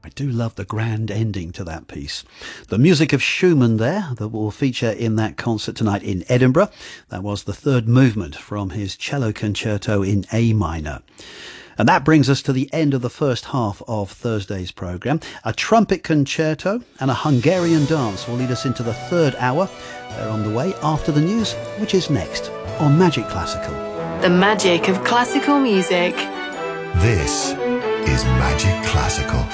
I do love the grand ending to that piece. The music of Schumann there that will feature in that concert tonight in Edinburgh. That was the third movement from his cello concerto in A minor. And that brings us to the end of the first half of Thursday's programme. A trumpet concerto and a Hungarian dance will lead us into the third hour. They're on the way after the news, which is next on Magic Classical. The magic of classical music. This is Magic Classical.